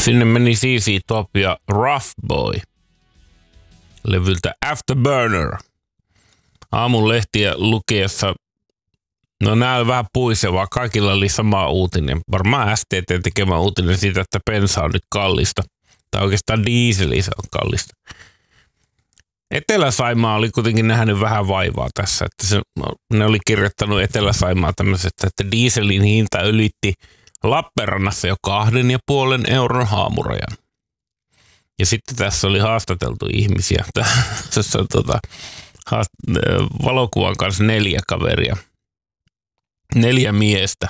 Sinne meni CC Top ja Rough Boy levyltä Afterburner. Aamun lehtiä lukiessa, no nää oli vähän puisevaa, kaikilla oli sama uutinen. Varmaan STT tekemä uutinen siitä, että bensa on nyt kallista. Tai oikeastaan dieseli se on kallista. Etelä-Saimaa oli kuitenkin nähnyt vähän vaivaa tässä. Että ne oli kirjoittanut Etelä-Saimaa tämmöisestä, että dieselin hinta ylitti Lappeenrannassa jo 2,5 euron haamurajan. Ja sitten tässä oli haastateltu ihmisiä. Tässä on valokuvan kanssa 4 kaveria. 4 miestä.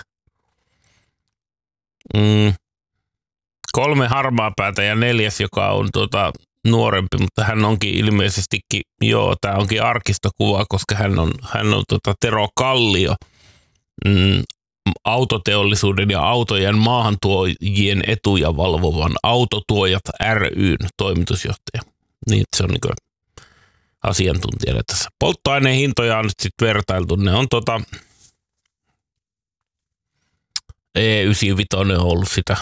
3 harmaapäätä ja 4, joka on nuorempi, mutta hän onkin ilmeisestikin, tämä onkin arkistokuva, koska hän on Tero Kallio, autoteollisuuden ja autojen maahantuojien etuja valvovan Autotuojat ry:n toimitusjohtaja. Niin, se on niin kuin asiantuntijana tässä. Polttoaineen hintoja on nyt sitten vertailtu. Ne on E95 on ollut sitä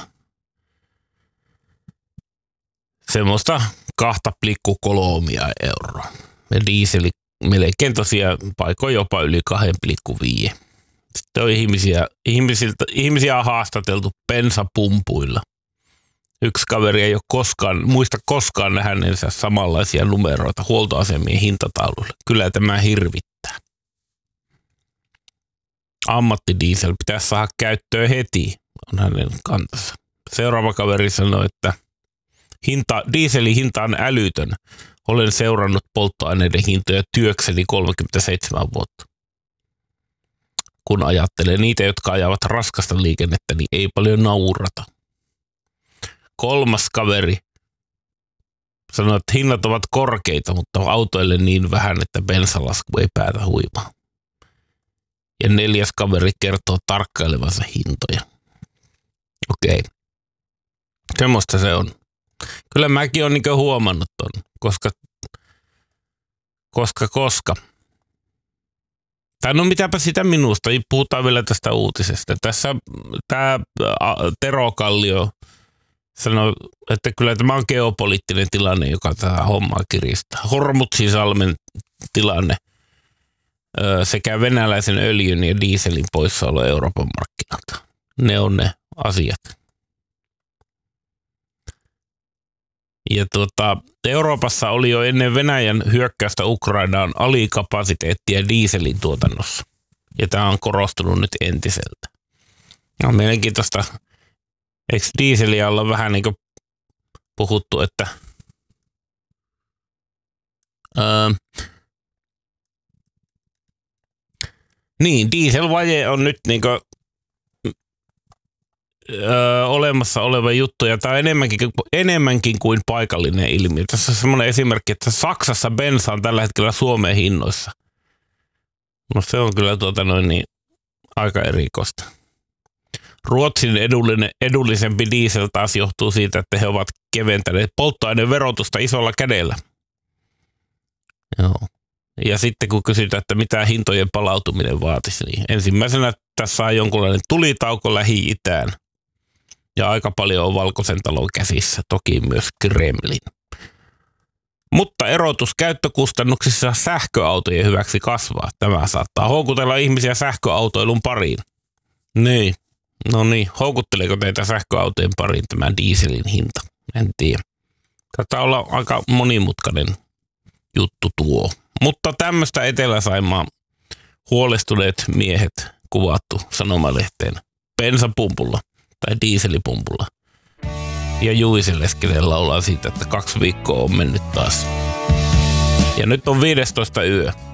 semmoista 2,3 euroa. Ja dieseli melkein tosiaan paikoin jopa yli 2,5. Sitten on ihmisiä on haastateltu bensapumpuilla. Yksi kaveri ei ole muista koskaan nähneensä samanlaisia numeroita huoltoasemien hintatauluilla. Kyllä tämä hirvittää. Ammattidiesel pitäisi saada käyttöön heti, on hänen kantansa. Seuraava kaveri sanoi, että dieselin hinta on älytön. Olen seurannut polttoaineiden hintoja työkseni 37 vuotta. Kun ajattelee niitä, jotka ajavat raskasta liikennettä, niin ei paljon naurata. Kolmas kaveri sanoi, että hinnat ovat korkeita, mutta autoille niin vähän, että bensalasku ei päätä huimaa. Ja 4. kaveri kertoo tarkkailevansa hintoja. Okei. Semmoista se on. Kyllä mäkin olen niin huomannut ton, koska. Tai no mitäpä sitä minusta, puhutaan vielä tästä uutisesta. Tässä tämä Tero Kallio sanoi, että kyllä tämä on geopoliittinen tilanne, joka tätä hommaa kiristää. Hormuzisalmen tilanne sekä venäläisen öljyn ja dieselin poissaolo Euroopan markkinoilta. Ne on ne asiat. Ja Euroopassa oli jo ennen Venäjän hyökkäystä Ukrainaan alikapasiteettia dieselin tuotannossa. Ja tämä on korostunut nyt entiseltä. No mielenkiintoista. Eikö dieseliä olla vähän niin kuin puhuttu, että dieselvaje on nyt niin kuin olemassa oleva juttu, ja tämä on enemmänkin kuin paikallinen ilmiö. Tässä on semmoinen esimerkki, että Saksassa bensa on tällä hetkellä Suomeen hinnoissa. No se on kyllä aika erikoista. Ruotsin edullisempi diesel taas johtuu siitä, että he ovat keventäneet polttoaineen verotusta isolla kädellä. Joo. Ja sitten kun kysytään, että mitä hintojen palautuminen vaatisi, niin ensimmäisenä tässä on jonkunlainen tulitauko Lähi-Itään. Ja aika paljon on Valkoisen talon käsissä, toki myös Kremlin. Mutta erotus käyttökustannuksissa sähköautojen hyväksi kasvaa. Tämä saattaa houkutella ihmisiä sähköautoilun pariin. Niin. No niin, houkutteleeko teitä sähköautojen pariin tämä dieselin hinta? En tiedä. Taitaa olla aika monimutkainen juttu tuo. Mutta tämmöistä Etelä-Saimaan huolestuneet miehet kuvattu sanomalehteen bensapumpulla tai dieselipumpulla. Ja Juise Leskinen laulaa siitä, että 2 viikkoa on mennyt taas. Ja nyt on 15 yö.